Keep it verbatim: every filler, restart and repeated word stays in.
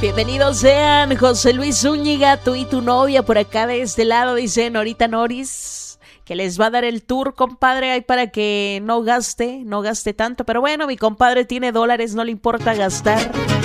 Bienvenidos sean, José Luis Zúñiga, tú y tu novia por acá de este lado, dice Norita Noris, que les va a dar el tour, compadre, ahí para que no gaste, no gaste tanto, pero bueno, mi compadre tiene dólares, no le importa gastar.